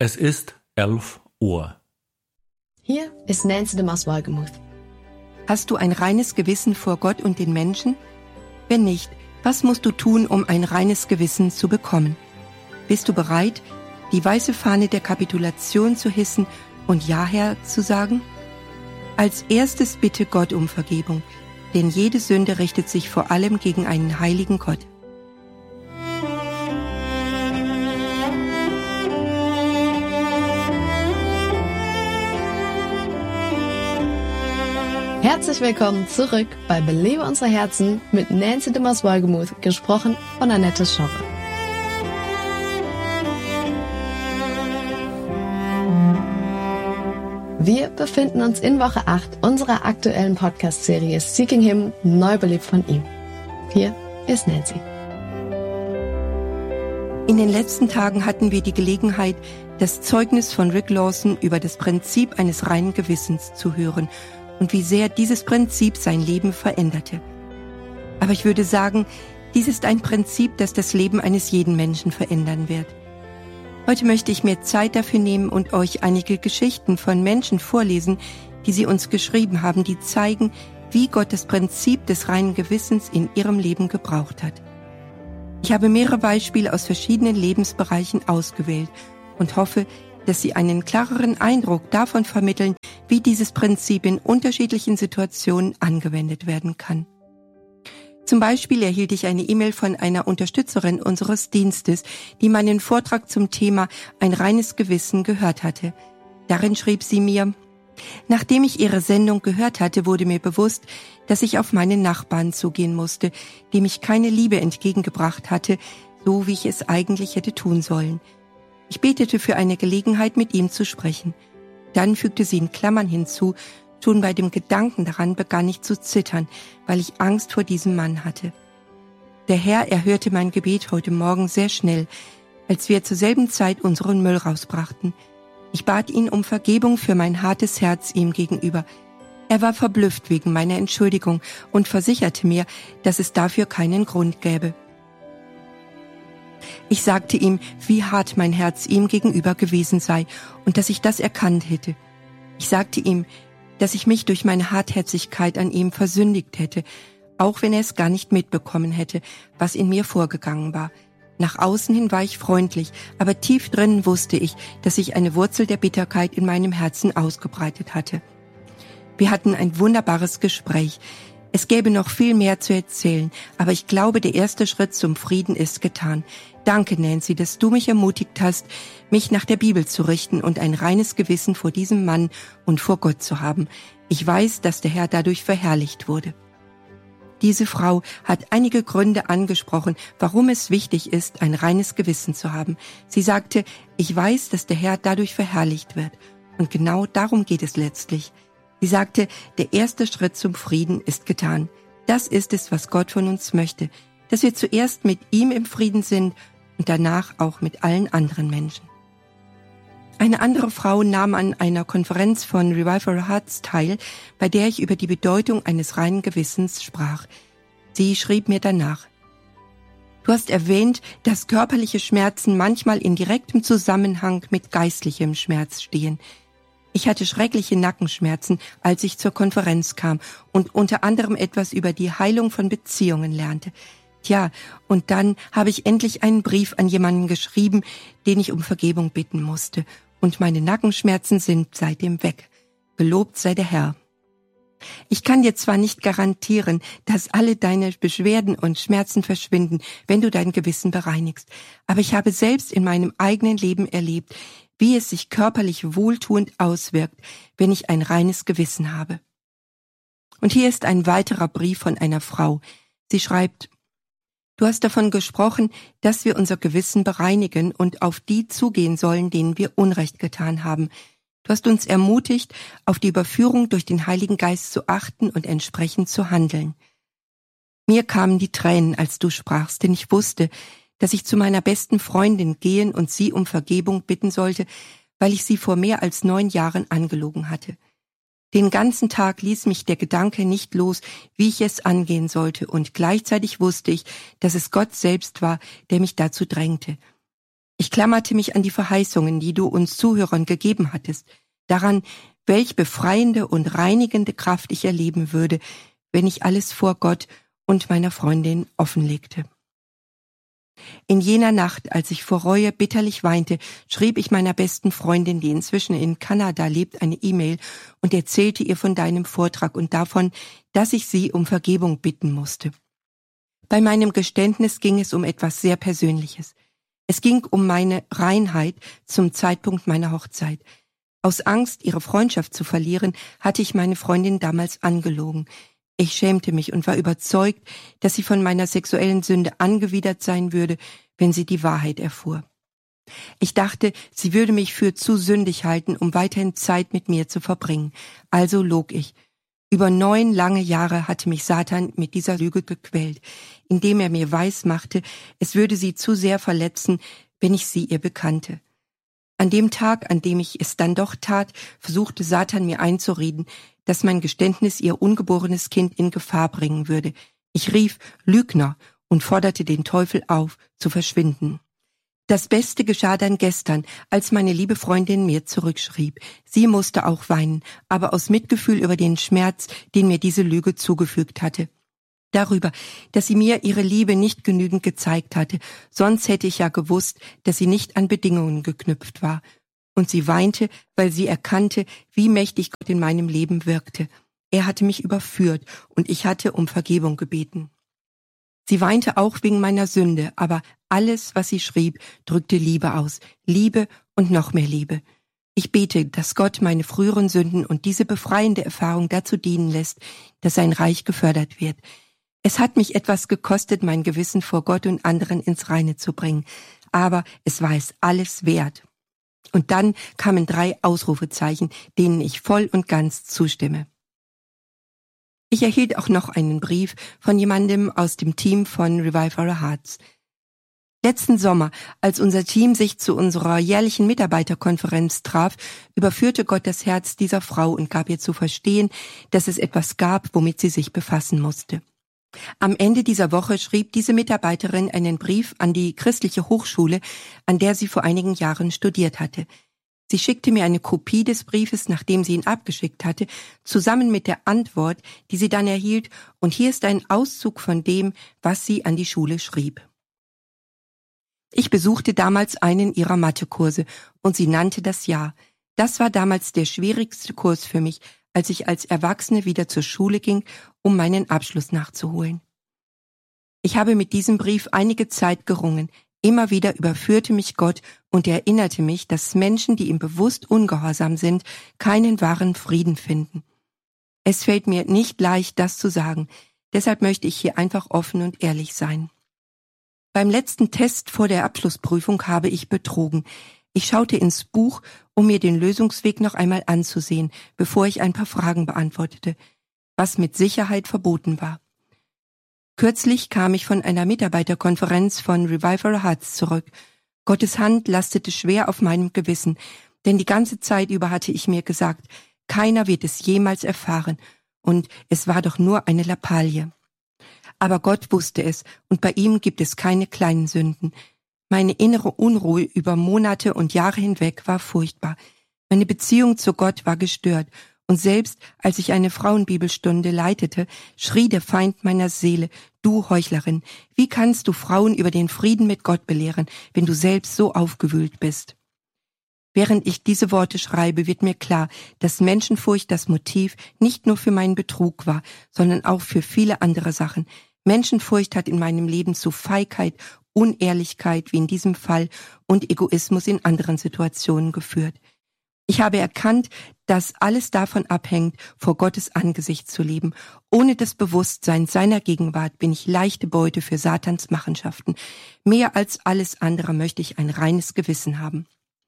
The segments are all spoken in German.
Es ist 11 Uhr. Hier ist Nancy de Mars-Walgemuth. Hast du ein reines Gewissen vor Gott und den Menschen? Wenn nicht, was musst du tun, um ein reines Gewissen zu bekommen? Bist du bereit, die weiße Fahne der Kapitulation zu hissen und Ja, Herr zu sagen? Als erstes bitte Gott um Vergebung, denn jede Sünde richtet sich vor allem gegen einen heiligen Gott. Herzlich willkommen zurück bei Belebe unsere Herzen mit Nancy de Mars-Walgemuth, gesprochen von Annette Schorre. Wir befinden uns in Woche 8 unserer aktuellen Podcast-Serie Seeking Him, neubelebt von ihm. Hier ist Nancy. In den letzten Tagen hatten wir die Gelegenheit, das Zeugnis von Rick Lawson über das Prinzip eines reinen Gewissens zu hören und wie sehr dieses Prinzip sein Leben veränderte. Aber ich würde sagen, dies ist ein Prinzip, das das Leben eines jeden Menschen verändern wird. Heute möchte ich mir Zeit dafür nehmen und euch einige Geschichten von Menschen vorlesen, die sie uns geschrieben haben, die zeigen, wie Gott das Prinzip des reinen Gewissens in ihrem Leben gebraucht hat. Ich habe mehrere Beispiele aus verschiedenen Lebensbereichen ausgewählt und hoffe, dass sie einen klareren Eindruck davon vermitteln, wie dieses Prinzip in unterschiedlichen Situationen angewendet werden kann. Zum Beispiel erhielt ich eine E-Mail von einer Unterstützerin unseres Dienstes, die meinen Vortrag zum Thema ein reines Gewissen gehört hatte. Darin schrieb sie mir: Nachdem ich Ihre Sendung gehört hatte, wurde mir bewusst, dass ich auf meinen Nachbarn zugehen musste, dem ich keine Liebe entgegengebracht hatte, so wie ich es eigentlich hätte tun sollen. Ich betete für eine Gelegenheit, mit ihm zu sprechen. Dann fügte sie in Klammern hinzu: Schon bei dem Gedanken daran begann ich zu zittern, weil ich Angst vor diesem Mann hatte. Der Herr erhörte mein Gebet heute Morgen sehr schnell, als wir zur selben Zeit unseren Müll rausbrachten. Ich bat ihn um Vergebung für mein hartes Herz ihm gegenüber. Er war verblüfft wegen meiner Entschuldigung und versicherte mir, dass es dafür keinen Grund gäbe. Ich sagte ihm, wie hart mein Herz ihm gegenüber gewesen sei und dass ich das erkannt hätte. Ich sagte ihm, dass ich mich durch meine Hartherzigkeit an ihm versündigt hätte, auch wenn er es gar nicht mitbekommen hätte, was in mir vorgegangen war. Nach außen hin war ich freundlich, aber tief drinnen wusste ich, dass sich eine Wurzel der Bitterkeit in meinem Herzen ausgebreitet hatte. Wir hatten ein wunderbares Gespräch. Es gäbe noch viel mehr zu erzählen, aber ich glaube, der erste Schritt zum Frieden ist getan. Danke, Nancy, dass du mich ermutigt hast, mich nach der Bibel zu richten und ein reines Gewissen vor diesem Mann und vor Gott zu haben. Ich weiß, dass der Herr dadurch verherrlicht wurde. Diese Frau hat einige Gründe angesprochen, warum es wichtig ist, ein reines Gewissen zu haben. Sie sagte, ich weiß, dass der Herr dadurch verherrlicht wird. Und genau darum geht es letztlich. Sie sagte, der erste Schritt zum Frieden ist getan. Das ist es, was Gott von uns möchte, dass wir zuerst mit ihm im Frieden sind und danach auch mit allen anderen Menschen. Eine andere Frau nahm an einer Konferenz von Revival Hearts teil, bei der ich über die Bedeutung eines reinen Gewissens sprach. Sie schrieb mir danach: Du hast erwähnt, dass körperliche Schmerzen manchmal in direktem Zusammenhang mit geistlichem Schmerz stehen. Ich hatte schreckliche Nackenschmerzen, als ich zur Konferenz kam und unter anderem etwas über die Heilung von Beziehungen lernte. Tja, und dann habe ich endlich einen Brief an jemanden geschrieben, den ich um Vergebung bitten musste. Und meine Nackenschmerzen sind seitdem weg. Gelobt sei der Herr. Ich kann dir zwar nicht garantieren, dass alle deine Beschwerden und Schmerzen verschwinden, wenn du dein Gewissen bereinigst, aber ich habe selbst in meinem eigenen Leben erlebt, wie es sich körperlich wohltuend auswirkt, wenn ich ein reines Gewissen habe. Und hier ist ein weiterer Brief von einer Frau. Sie schreibt: Du hast davon gesprochen, dass wir unser Gewissen bereinigen und auf die zugehen sollen, denen wir Unrecht getan haben. Du hast uns ermutigt, auf die Überführung durch den Heiligen Geist zu achten und entsprechend zu handeln. Mir kamen die Tränen, als du sprachst, denn ich wusste, dass ich zu meiner besten Freundin gehen und sie um Vergebung bitten sollte, weil ich sie vor mehr als 9 Jahren angelogen hatte. Den ganzen Tag ließ mich der Gedanke nicht los, wie ich es angehen sollte, und gleichzeitig wusste ich, dass es Gott selbst war, der mich dazu drängte. Ich klammerte mich an die Verheißungen, die du uns Zuhörern gegeben hattest, daran, welch befreiende und reinigende Kraft ich erleben würde, wenn ich alles vor Gott und meiner Freundin offenlegte. In jener Nacht, als ich vor Reue bitterlich weinte, schrieb ich meiner besten Freundin, die inzwischen in Kanada lebt, eine E-Mail und erzählte ihr von deinem Vortrag und davon, dass ich sie um Vergebung bitten musste. Bei meinem Geständnis ging es um etwas sehr Persönliches. Es ging um meine Reinheit zum Zeitpunkt meiner Hochzeit. Aus Angst, ihre Freundschaft zu verlieren, hatte ich meine Freundin damals angelogen. Ich schämte mich und war überzeugt, dass sie von meiner sexuellen Sünde angewidert sein würde, wenn sie die Wahrheit erfuhr. Ich dachte, sie würde mich für zu sündig halten, um weiterhin Zeit mit mir zu verbringen. Also log ich. Über 9 lange Jahre hatte mich Satan mit dieser Lüge gequält, indem er mir weismachte, es würde sie zu sehr verletzen, wenn ich sie ihr bekannte. An dem Tag, an dem ich es dann doch tat, versuchte Satan mir einzureden, dass mein Geständnis ihr ungeborenes Kind in Gefahr bringen würde. Ich rief Lügner und forderte den Teufel auf, zu verschwinden. Das Beste geschah dann gestern, als meine liebe Freundin mir zurückschrieb. Sie musste auch weinen, aber aus Mitgefühl über den Schmerz, den mir diese Lüge zugefügt hatte. Darüber, dass sie mir ihre Liebe nicht genügend gezeigt hatte, sonst hätte ich ja gewusst, dass sie nicht an Bedingungen geknüpft war. Und sie weinte, weil sie erkannte, wie mächtig Gott in meinem Leben wirkte. Er hatte mich überführt und ich hatte um Vergebung gebeten. Sie weinte auch wegen meiner Sünde, aber alles, was sie schrieb, drückte Liebe aus. Liebe und noch mehr Liebe. Ich bete, dass Gott meine früheren Sünden und diese befreiende Erfahrung dazu dienen lässt, dass sein Reich gefördert wird. Es hat mich etwas gekostet, mein Gewissen vor Gott und anderen ins Reine zu bringen, aber es war es alles wert. Und dann kamen 3 Ausrufezeichen, denen ich voll und ganz zustimme. Ich erhielt auch noch einen Brief von jemandem aus dem Team von Revive Our Hearts. Letzten Sommer, als unser Team sich zu unserer jährlichen Mitarbeiterkonferenz traf, überführte Gott das Herz dieser Frau und gab ihr zu verstehen, dass es etwas gab, womit sie sich befassen musste. Am Ende dieser Woche schrieb diese Mitarbeiterin einen Brief an die christliche Hochschule, an der sie vor einigen Jahren studiert hatte. Sie schickte mir eine Kopie des Briefes, nachdem sie ihn abgeschickt hatte, zusammen mit der Antwort, die sie dann erhielt, und hier ist ein Auszug von dem, was sie an die Schule schrieb. Ich besuchte damals einen ihrer Mathekurse und sie nannte das Jahr. Das war damals der schwierigste Kurs für mich, als ich als Erwachsene wieder zur Schule ging, um meinen Abschluss nachzuholen. Ich habe mit diesem Brief einige Zeit gerungen. Immer wieder überführte mich Gott und erinnerte mich, dass Menschen, die ihm bewusst ungehorsam sind, keinen wahren Frieden finden. Es fällt mir nicht leicht, das zu sagen, deshalb möchte ich hier einfach offen und ehrlich sein. Beim letzten Test vor der Abschlussprüfung habe ich betrogen. Ich schaute ins Buch, um mir den Lösungsweg noch einmal anzusehen, bevor ich ein paar Fragen beantwortete, was mit Sicherheit verboten war. Kürzlich kam ich von einer Mitarbeiterkonferenz von Revive Our Hearts zurück. Gottes Hand lastete schwer auf meinem Gewissen, denn die ganze Zeit über hatte ich mir gesagt, keiner wird es jemals erfahren, und es war doch nur eine Lappalie. Aber Gott wusste es, und bei ihm gibt es keine kleinen Sünden. Meine innere Unruhe über Monate und Jahre hinweg war furchtbar. Meine Beziehung zu Gott war gestört, und selbst als ich eine Frauenbibelstunde leitete, schrie der Feind meiner Seele, du Heuchlerin, wie kannst du Frauen über den Frieden mit Gott belehren, wenn du selbst so aufgewühlt bist? Während ich diese Worte schreibe, wird mir klar, dass Menschenfurcht das Motiv nicht nur für meinen Betrug war, sondern auch für viele andere Sachen. Menschenfurcht hat in meinem Leben zu Feigheit, Unehrlichkeit wie in diesem Fall und Egoismus in anderen Situationen geführt. Ich habe erkannt, dass alles davon abhängt, vor Gottes Angesicht zu leben. Ohne das Bewusstsein seiner Gegenwart bin ich leichte Beute für Satans Machenschaften. Mehr als alles andere möchte ich ein reines Gewissen haben.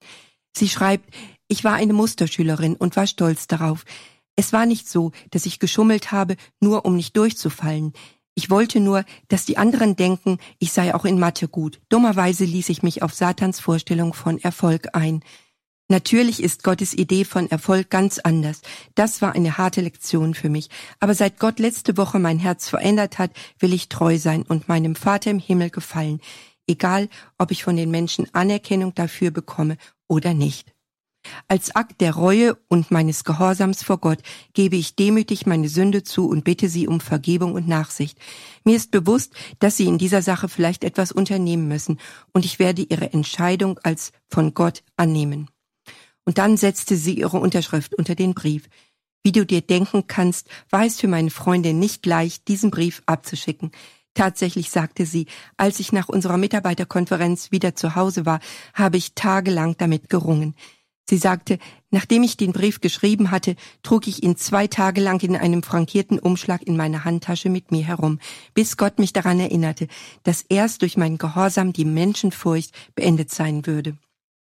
Sie schreibt, ich war eine Musterschülerin und war stolz darauf. Es war nicht so, dass ich geschummelt habe, nur um nicht durchzufallen. Ich wollte nur, dass die anderen denken, ich sei auch in Mathe gut. Dummerweise ließ ich mich auf Satans Vorstellung von Erfolg ein. Natürlich ist Gottes Idee von Erfolg ganz anders. Das war eine harte Lektion für mich. Aber seit Gott letzte Woche mein Herz verändert hat, will ich treu sein und meinem Vater im Himmel gefallen. egal ob ich von den Menschen Anerkennung dafür bekomme oder nicht. Als Akt der Reue und meines Gehorsams vor Gott gebe ich demütig meine Sünde zu und bitte Sie um Vergebung und Nachsicht. Mir ist bewusst, dass Sie in dieser Sache vielleicht etwas unternehmen müssen, und ich werde Ihre Entscheidung als von Gott annehmen. Und dann setzte sie ihre Unterschrift unter den Brief. Wie du dir denken kannst, war es für meine Freundin nicht leicht, diesen Brief abzuschicken. Tatsächlich sagte sie, als ich nach unserer Mitarbeiterkonferenz wieder zu Hause war, habe ich tagelang damit gerungen. Sie sagte, nachdem ich den Brief geschrieben hatte, trug ich ihn 2 Tage lang in einem frankierten Umschlag in meiner Handtasche mit mir herum, bis Gott mich daran erinnerte, dass erst durch meinen Gehorsam die Menschenfurcht beendet sein würde.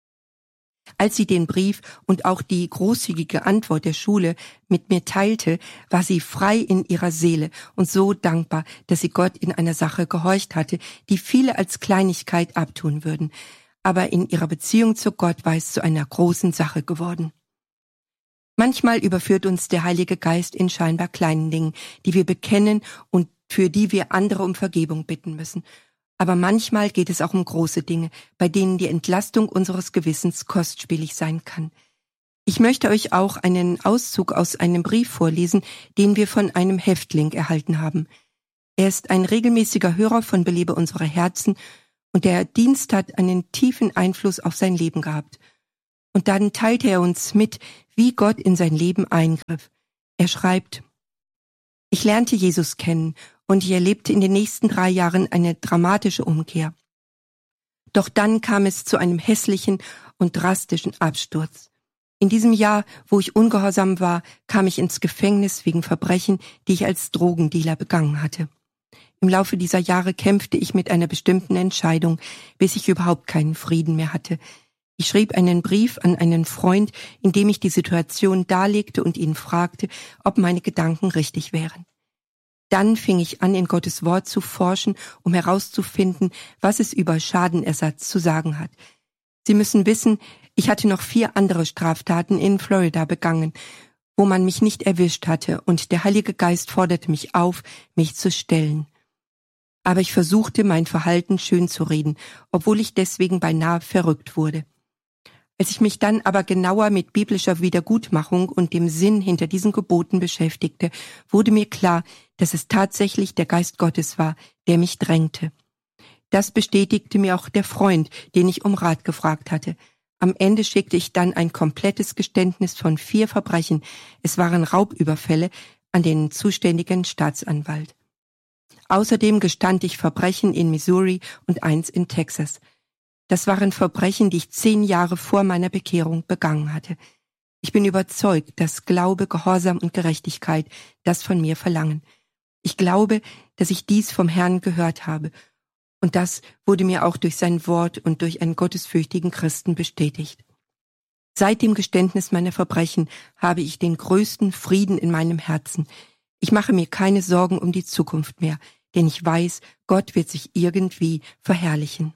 Als sie den Brief und auch die großzügige Antwort der Schule mit mir teilte, war sie frei in ihrer Seele und so dankbar, dass sie Gott in einer Sache gehorcht hatte, die viele als Kleinigkeit abtun würden. Aber in ihrer Beziehung zu Gott war es zu einer großen Sache geworden. Manchmal überführt uns der Heilige Geist in scheinbar kleinen Dingen, die wir bekennen und für die wir andere um Vergebung bitten müssen. Aber manchmal geht es auch um große Dinge, bei denen die Entlastung unseres Gewissens kostspielig sein kann. Ich möchte euch auch einen Auszug aus einem Brief vorlesen, den wir von einem Häftling erhalten haben. Er ist ein regelmäßiger Hörer von Belebe unsere Herzen, und der Dienst hat einen tiefen Einfluss auf sein Leben gehabt. Und dann teilte er uns mit, wie Gott in sein Leben eingriff. Er schreibt: Ich lernte Jesus kennen und ich erlebte in den nächsten 3 Jahren eine dramatische Umkehr. Doch dann kam es zu einem hässlichen und drastischen Absturz. In diesem Jahr, wo ich ungehorsam war, kam ich ins Gefängnis wegen Verbrechen, die ich als Drogendealer begangen hatte. Im Laufe dieser Jahre kämpfte ich mit einer bestimmten Entscheidung, bis ich überhaupt keinen Frieden mehr hatte. Ich schrieb einen Brief an einen Freund, in dem ich die Situation darlegte und ihn fragte, ob meine Gedanken richtig wären. Dann fing ich an, in Gottes Wort zu forschen, um herauszufinden, was es über Schadenersatz zu sagen hat. Sie müssen wissen, ich hatte noch 4 andere Straftaten in Florida begangen, wo man mich nicht erwischt hatte, und der Heilige Geist forderte mich auf, mich zu stellen. Aber ich versuchte, mein Verhalten schön zu reden, obwohl ich deswegen beinahe verrückt wurde. Als ich mich dann aber genauer mit biblischer Wiedergutmachung und dem Sinn hinter diesen Geboten beschäftigte, wurde mir klar, dass es tatsächlich der Geist Gottes war, der mich drängte. Das bestätigte mir auch der Freund, den ich um Rat gefragt hatte. Am Ende schickte ich dann ein komplettes Geständnis von 4 Verbrechen, es waren Raubüberfälle, an den zuständigen Staatsanwalt. Außerdem gestand ich Verbrechen in Missouri und 1 in Texas. Das waren Verbrechen, die ich 10 Jahre vor meiner Bekehrung begangen hatte. Ich bin überzeugt, dass Glaube, Gehorsam und Gerechtigkeit das von mir verlangen. Ich glaube, dass ich dies vom Herrn gehört habe. Und das wurde mir auch durch sein Wort und durch einen gottesfürchtigen Christen bestätigt. Seit dem Geständnis meiner Verbrechen habe ich den größten Frieden in meinem Herzen. Ich mache mir keine Sorgen um die Zukunft mehr, denn ich weiß, Gott wird sich irgendwie verherrlichen.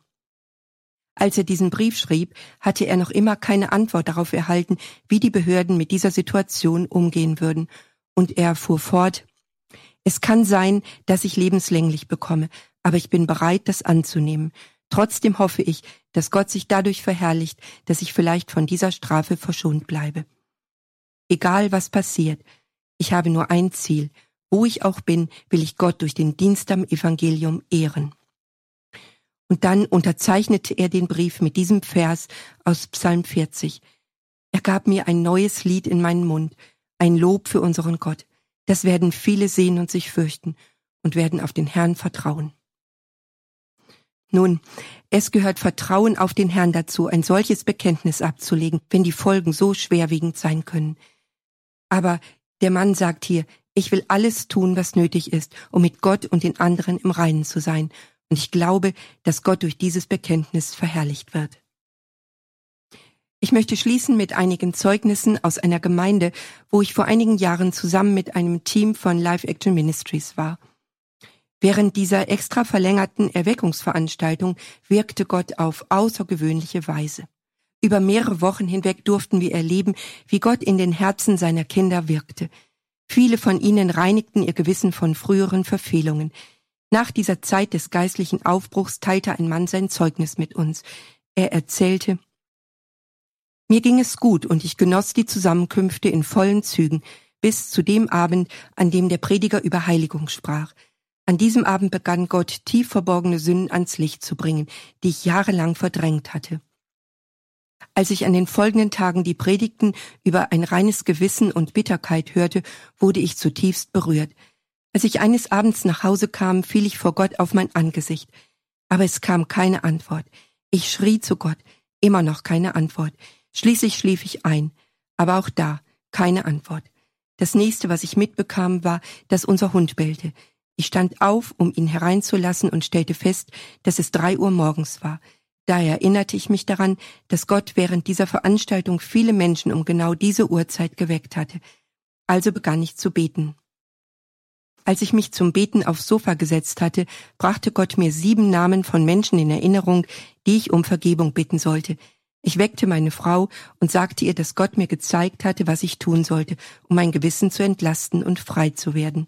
Als er diesen Brief schrieb, hatte er noch immer keine Antwort darauf erhalten, wie die Behörden mit dieser Situation umgehen würden. Und er fuhr fort: Es kann sein, dass ich lebenslänglich bekomme, aber ich bin bereit, das anzunehmen. Trotzdem hoffe ich, dass Gott sich dadurch verherrlicht, dass ich vielleicht von dieser Strafe verschont bleibe. Egal was passiert, ich habe nur ein Ziel. Wo ich auch bin, will ich Gott durch den Dienst am Evangelium ehren. Und dann unterzeichnete er den Brief mit diesem Vers aus Psalm 40. Er gab mir ein neues Lied in meinen Mund, ein Lob für unseren Gott. Das werden viele sehen und sich fürchten und werden auf den Herrn vertrauen. Nun, es gehört Vertrauen auf den Herrn dazu, ein solches Bekenntnis abzulegen, wenn die Folgen so schwerwiegend sein können. Aber der Mann sagt hier: Ich will alles tun, was nötig ist, um mit Gott und den anderen im Reinen zu sein. Und ich glaube, dass Gott durch dieses Bekenntnis verherrlicht wird. Ich möchte schließen mit einigen Zeugnissen aus einer Gemeinde, wo ich vor einigen Jahren zusammen mit einem Team von Life Action Ministries war. Während dieser extra verlängerten Erweckungsveranstaltung wirkte Gott auf außergewöhnliche Weise. Über mehrere Wochen hinweg durften wir erleben, wie Gott in den Herzen seiner Kinder wirkte. Viele von ihnen reinigten ihr Gewissen von früheren Verfehlungen. Nach dieser Zeit des geistlichen Aufbruchs teilte ein Mann sein Zeugnis mit uns. Er erzählte: Mir ging es gut und ich genoss die Zusammenkünfte in vollen Zügen, bis zu dem Abend, an dem der Prediger über Heiligung sprach. An diesem Abend begann Gott, tief verborgene Sünden ans Licht zu bringen, die ich jahrelang verdrängt hatte. Als ich an den folgenden Tagen die Predigten über ein reines Gewissen und Bitterkeit hörte, wurde ich zutiefst berührt. Als ich eines Abends nach Hause kam, fiel ich vor Gott auf mein Angesicht. Aber es kam keine Antwort. Ich schrie zu Gott, immer noch keine Antwort. Schließlich schlief ich ein, aber auch da keine Antwort. Das nächste, was ich mitbekam, war, dass unser Hund bellte. Ich stand auf, um ihn hereinzulassen und stellte fest, dass es 3 Uhr morgens war. Da erinnerte ich mich daran, dass Gott während dieser Veranstaltung viele Menschen um genau diese Uhrzeit geweckt hatte. Also begann ich zu beten. Als ich mich zum Beten aufs Sofa gesetzt hatte, brachte Gott mir 7 Namen von Menschen in Erinnerung, die ich um Vergebung bitten sollte. Ich weckte meine Frau und sagte ihr, dass Gott mir gezeigt hatte, was ich tun sollte, um mein Gewissen zu entlasten und frei zu werden.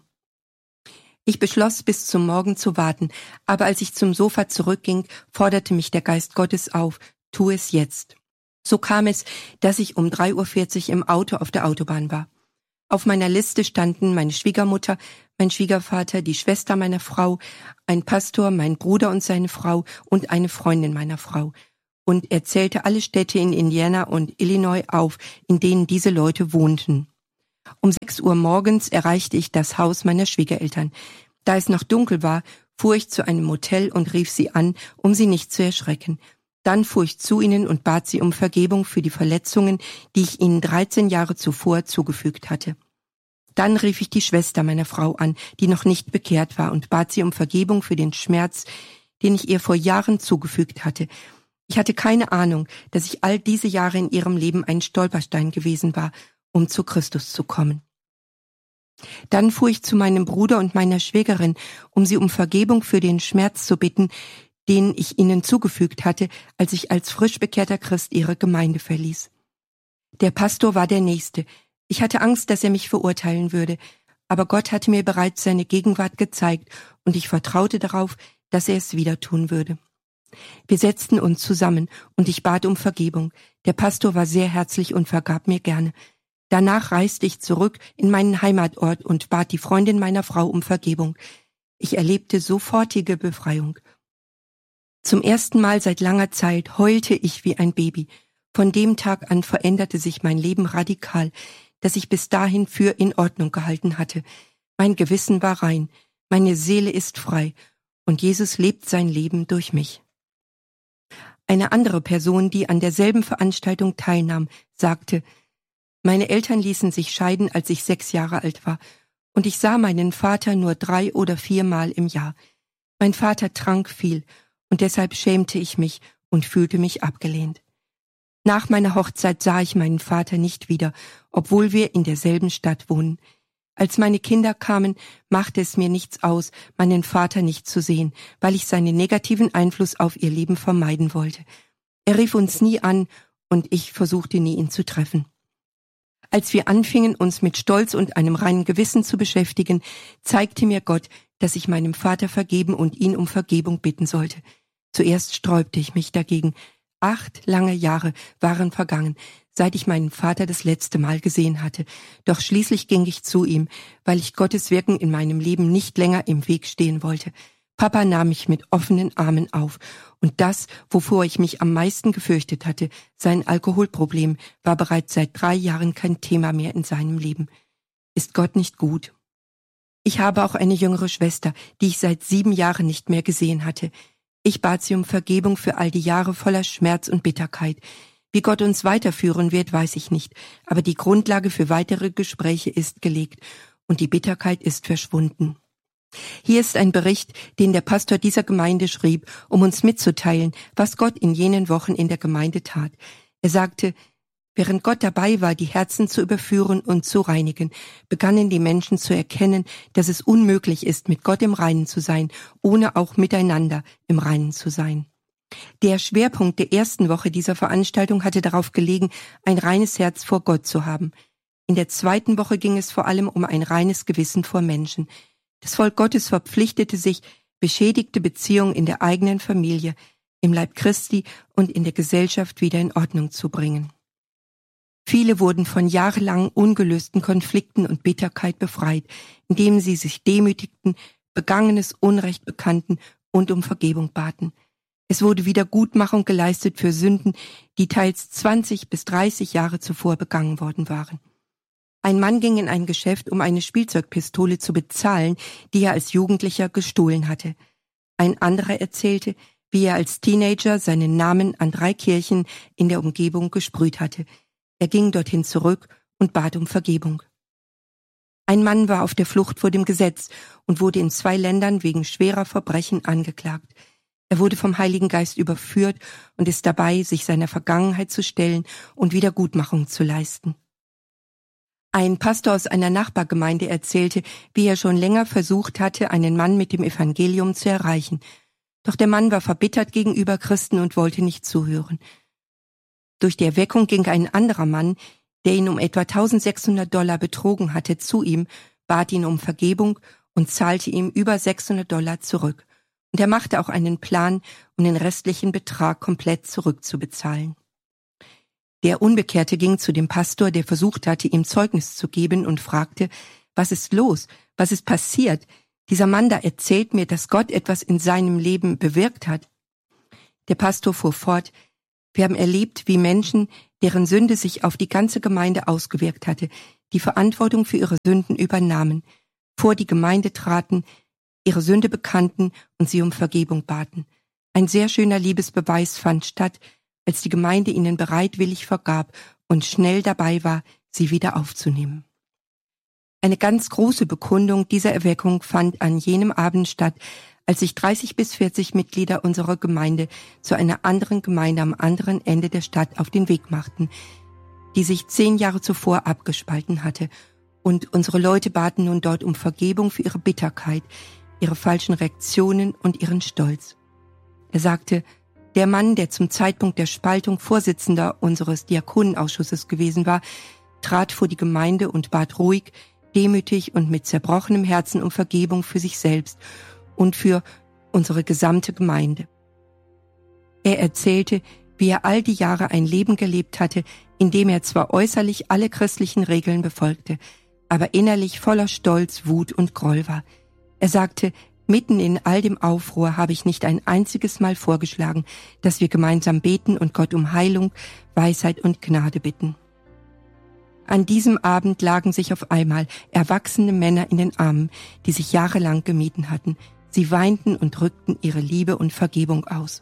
Ich beschloss, bis zum Morgen zu warten, aber als ich zum Sofa zurückging, forderte mich der Geist Gottes auf: Tu es jetzt. So kam es, dass ich um 3:40 Uhr im Auto auf der Autobahn war. Auf meiner Liste standen meine Schwiegermutter, mein Schwiegervater, die Schwester meiner Frau, ein Pastor, mein Bruder und seine Frau und eine Freundin meiner Frau. Und er zählte alle Städte in Indiana und Illinois auf, in denen diese Leute wohnten. Um 6 Uhr morgens erreichte ich das Haus meiner Schwiegereltern. Da es noch dunkel war, fuhr ich zu einem Motel und rief sie an, um sie nicht zu erschrecken. Dann fuhr ich zu ihnen und bat sie um Vergebung für die Verletzungen, die ich ihnen 13 Jahre zuvor zugefügt hatte. Dann rief ich die Schwester meiner Frau an, die noch nicht bekehrt war, und bat sie um Vergebung für den Schmerz, den ich ihr vor Jahren zugefügt hatte. Ich hatte keine Ahnung, dass ich all diese Jahre in ihrem Leben ein Stolperstein gewesen war, um zu Christus zu kommen. Dann fuhr ich zu meinem Bruder und meiner Schwägerin, um sie um Vergebung für den Schmerz zu bitten, den ich ihnen zugefügt hatte, als ich als frisch bekehrter Christ ihre Gemeinde verließ. Der Pastor war der Nächste. Ich hatte Angst, dass er mich verurteilen würde, aber Gott hatte mir bereits seine Gegenwart gezeigt und ich vertraute darauf, dass er es wieder tun würde. Wir setzten uns zusammen und ich bat um Vergebung. Der Pastor war sehr herzlich und vergab mir gerne. Danach reiste ich zurück in meinen Heimatort und bat die Freundin meiner Frau um Vergebung. Ich erlebte sofortige Befreiung. Zum ersten Mal seit langer Zeit heulte ich wie ein Baby. Von dem Tag an veränderte sich mein Leben radikal, das ich bis dahin für in Ordnung gehalten hatte. Mein Gewissen war rein, meine Seele ist frei und Jesus lebt sein Leben durch mich. Eine andere Person, die an derselben Veranstaltung teilnahm, sagte: Meine Eltern ließen sich scheiden, als ich 6 Jahre alt war, und ich sah meinen Vater nur 3 oder 4 Mal im Jahr. Mein Vater trank viel, und deshalb schämte ich mich und fühlte mich abgelehnt. Nach meiner Hochzeit sah ich meinen Vater nicht wieder, obwohl wir in derselben Stadt wohnen. Als meine Kinder kamen, machte es mir nichts aus, meinen Vater nicht zu sehen, weil ich seinen negativen Einfluss auf ihr Leben vermeiden wollte. Er rief uns nie an und ich versuchte nie, ihn zu treffen. Als wir anfingen, uns mit Stolz und einem reinen Gewissen zu beschäftigen, zeigte mir Gott, dass ich meinem Vater vergeben und ihn um Vergebung bitten sollte. Zuerst sträubte ich mich dagegen. 8 lange Jahre waren vergangen, seit ich meinen Vater das letzte Mal gesehen hatte. Doch schließlich ging ich zu ihm, weil ich Gottes Wirken in meinem Leben nicht länger im Weg stehen wollte. Papa nahm mich mit offenen Armen auf. Und das, wovor ich mich am meisten gefürchtet hatte, sein Alkoholproblem, war bereits seit 3 Jahren kein Thema mehr in seinem Leben. Ist Gott nicht gut? Ich habe auch eine jüngere Schwester, die ich seit 7 Jahren nicht mehr gesehen hatte. Ich bat sie um Vergebung für all die Jahre voller Schmerz und Bitterkeit. Wie Gott uns weiterführen wird, weiß ich nicht, aber die Grundlage für weitere Gespräche ist gelegt und die Bitterkeit ist verschwunden. Hier ist ein Bericht, den der Pastor dieser Gemeinde schrieb, um uns mitzuteilen, was Gott in jenen Wochen in der Gemeinde tat. Er sagte: Während Gott dabei war, die Herzen zu überführen und zu reinigen, begannen die Menschen zu erkennen, dass es unmöglich ist, mit Gott im Reinen zu sein, ohne auch miteinander im Reinen zu sein. Der Schwerpunkt der ersten Woche dieser Veranstaltung hatte darauf gelegen, ein reines Herz vor Gott zu haben. In der zweiten Woche ging es vor allem um ein reines Gewissen vor Menschen. Das Volk Gottes verpflichtete sich, beschädigte Beziehungen in der eigenen Familie, im Leib Christi und in der Gesellschaft wieder in Ordnung zu bringen. Viele wurden von jahrelangen ungelösten Konflikten und Bitterkeit befreit, indem sie sich demütigten, begangenes Unrecht bekannten und um Vergebung baten. Es wurde Wiedergutmachung geleistet für Sünden, die teils 20 bis 30 Jahre zuvor begangen worden waren. Ein Mann ging in ein Geschäft, um eine Spielzeugpistole zu bezahlen, die er als Jugendlicher gestohlen hatte. Ein anderer erzählte, wie er als Teenager seinen Namen an 3 Kirchen in der Umgebung gesprüht hatte. Er ging dorthin zurück und bat um Vergebung. Ein Mann war auf der Flucht vor dem Gesetz und wurde in 2 Ländern wegen schwerer Verbrechen angeklagt. Er wurde vom Heiligen Geist überführt und ist dabei, sich seiner Vergangenheit zu stellen und Wiedergutmachung zu leisten. Ein Pastor aus einer Nachbargemeinde erzählte, wie er schon länger versucht hatte, einen Mann mit dem Evangelium zu erreichen. Doch der Mann war verbittert gegenüber Christen und wollte nicht zuhören. Durch die Erweckung ging ein anderer Mann, der ihn um etwa $1.600 betrogen hatte, zu ihm, bat ihn um Vergebung und zahlte ihm über $600 zurück. Und er machte auch einen Plan, um den restlichen Betrag komplett zurückzubezahlen. Der Unbekehrte ging zu dem Pastor, der versucht hatte, ihm Zeugnis zu geben, und fragte, was ist los? Was ist passiert? Dieser Mann da erzählt mir, dass Gott etwas in seinem Leben bewirkt hat. Der Pastor fuhr fort, wir haben erlebt, wie Menschen, deren Sünde sich auf die ganze Gemeinde ausgewirkt hatte, die Verantwortung für ihre Sünden übernahmen, vor die Gemeinde traten, ihre Sünde bekannten und sie um Vergebung baten. Ein sehr schöner Liebesbeweis fand statt, als die Gemeinde ihnen bereitwillig vergab und schnell dabei war, sie wieder aufzunehmen. Eine ganz große Bekundung dieser Erweckung fand an jenem Abend statt, als sich 30 bis 40 Mitglieder unserer Gemeinde zu einer anderen Gemeinde am anderen Ende der Stadt auf den Weg machten, die sich 10 Jahre zuvor abgespalten hatte. Und unsere Leute baten nun dort um Vergebung für ihre Bitterkeit, ihre falschen Reaktionen und ihren Stolz. Er sagte, der Mann, der zum Zeitpunkt der Spaltung Vorsitzender unseres Diakonenausschusses gewesen war, trat vor die Gemeinde und bat ruhig, demütig und mit zerbrochenem Herzen um Vergebung für sich selbst und für unsere gesamte Gemeinde. Er erzählte, wie er all die Jahre ein Leben gelebt hatte, in dem er zwar äußerlich alle christlichen Regeln befolgte, aber innerlich voller Stolz, Wut und Groll war. Er sagte, mitten in all dem Aufruhr habe ich nicht ein einziges Mal vorgeschlagen, dass wir gemeinsam beten und Gott um Heilung, Weisheit und Gnade bitten. An diesem Abend lagen sich auf einmal erwachsene Männer in den Armen, die sich jahrelang gemieden hatten. Sie weinten und drückten ihre Liebe und Vergebung aus.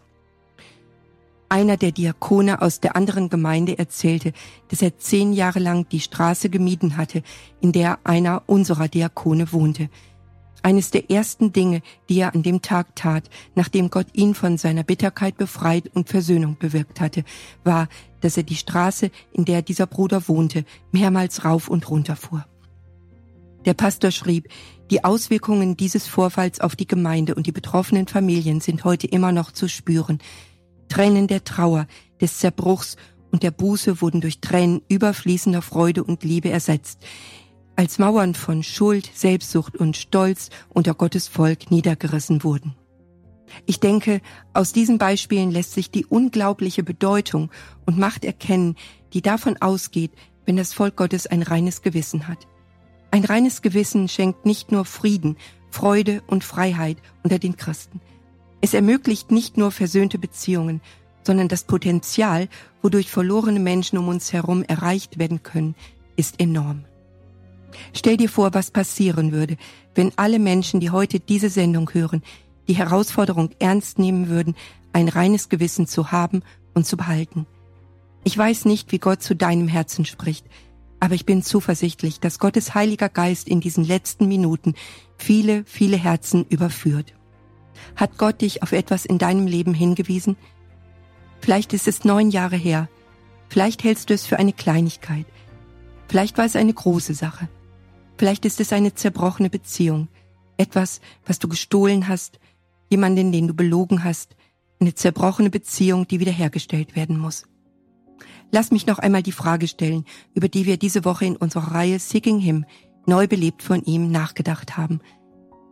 Einer der Diakone aus der anderen Gemeinde erzählte, dass er 10 Jahre lang die Straße gemieden hatte, in der einer unserer Diakone wohnte. Eines der ersten Dinge, die er an dem Tag tat, nachdem Gott ihn von seiner Bitterkeit befreit und Versöhnung bewirkt hatte, war, dass er die Straße, in der dieser Bruder wohnte, mehrmals rauf und runter fuhr. Der Pastor schrieb, die Auswirkungen dieses Vorfalls auf die Gemeinde und die betroffenen Familien sind heute immer noch zu spüren. Tränen der Trauer, des Zerbruchs und der Buße wurden durch Tränen überfließender Freude und Liebe ersetzt, als Mauern von Schuld, Selbstsucht und Stolz unter Gottes Volk niedergerissen wurden. Ich denke, aus diesen Beispielen lässt sich die unglaubliche Bedeutung und Macht erkennen, die davon ausgeht, wenn das Volk Gottes ein reines Gewissen hat. Ein reines Gewissen schenkt nicht nur Frieden, Freude und Freiheit unter den Christen. Es ermöglicht nicht nur versöhnte Beziehungen, sondern das Potenzial, wodurch verlorene Menschen um uns herum erreicht werden können, ist enorm. Stell dir vor, was passieren würde, wenn alle Menschen, die heute diese Sendung hören, die Herausforderung ernst nehmen würden, ein reines Gewissen zu haben und zu behalten. Ich weiß nicht, wie Gott zu deinem Herzen spricht, aber ich bin zuversichtlich, dass Gottes Heiliger Geist in diesen letzten Minuten viele, viele Herzen überführt. Hat Gott dich auf etwas in deinem Leben hingewiesen? Vielleicht ist es 9 Jahre her. Vielleicht hältst du es für eine Kleinigkeit. Vielleicht war es eine große Sache. Vielleicht ist es eine zerbrochene Beziehung, etwas, was du gestohlen hast, jemanden, den du belogen hast, eine zerbrochene Beziehung, die wiederhergestellt werden muss. Lass mich noch einmal die Frage stellen, über die wir diese Woche in unserer Reihe Seeking Him, neu belebt von ihm, nachgedacht haben.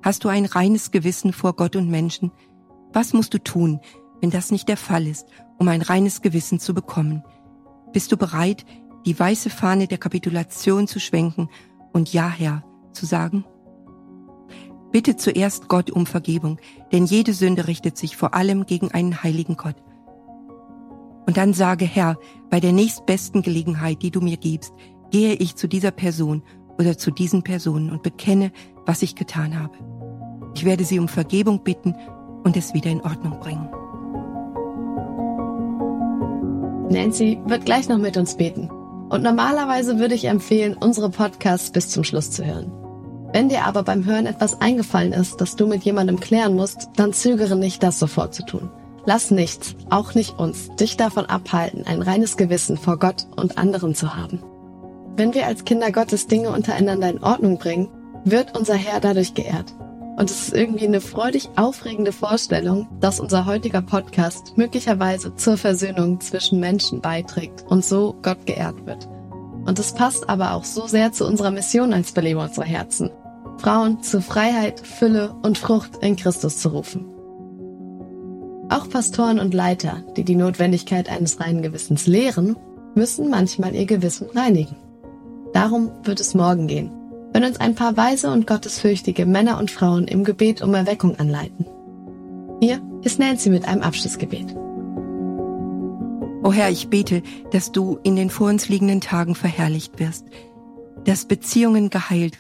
Hast du ein reines Gewissen vor Gott und Menschen? Was musst du tun, wenn das nicht der Fall ist, um ein reines Gewissen zu bekommen? Bist du bereit, die weiße Fahne der Kapitulation zu schwenken und Ja, Herr zu sagen? Bitte zuerst Gott um Vergebung, denn jede Sünde richtet sich vor allem gegen einen heiligen Gott. Und dann sage, Herr, bei der nächstbesten Gelegenheit, die du mir gibst, gehe ich zu dieser Person oder zu diesen Personen und bekenne, was ich getan habe. Ich werde sie um Vergebung bitten und es wieder in Ordnung bringen. Nancy wird gleich noch mit uns beten. Und normalerweise würde ich empfehlen, unsere Podcasts bis zum Schluss zu hören. Wenn dir aber beim Hören etwas eingefallen ist, das du mit jemandem klären musst, dann zögere nicht, das sofort zu tun. Lass nichts, auch nicht uns, dich davon abhalten, ein reines Gewissen vor Gott und anderen zu haben. Wenn wir als Kinder Gottes Dinge untereinander in Ordnung bringen, wird unser Herr dadurch geehrt. Und es ist irgendwie eine freudig aufregende Vorstellung, dass unser heutiger Podcast möglicherweise zur Versöhnung zwischen Menschen beiträgt und so Gott geehrt wird. Und es passt aber auch so sehr zu unserer Mission als Beleber unserer Herzen, Frauen zu Freiheit, Fülle und Frucht in Christus zu rufen. Auch Pastoren und Leiter, die die Notwendigkeit eines reinen Gewissens lehren, müssen manchmal ihr Gewissen reinigen. Darum wird es morgen gehen, wenn uns ein paar weise und gottesfürchtige Männer und Frauen im Gebet um Erweckung anleiten. Hier ist Nancy mit einem Abschlussgebet. O Herr, ich bete, dass du in den vor uns liegenden Tagen verherrlicht wirst, dass Beziehungen geheilt